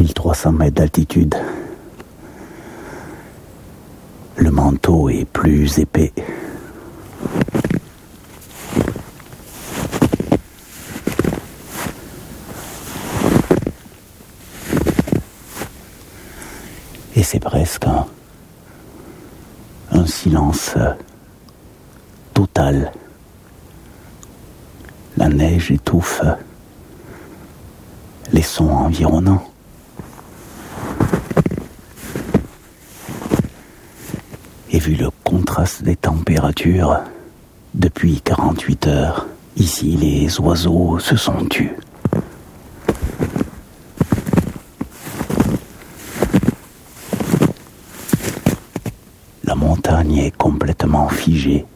1300 mètres d'altitude. Le manteau est plus épais. Et c'est presque un silence total. La neige étouffe les sons environnants. Et vu le contraste des températures, depuis 48 heures, ici les oiseaux se sont tus. La montagne est complètement figée.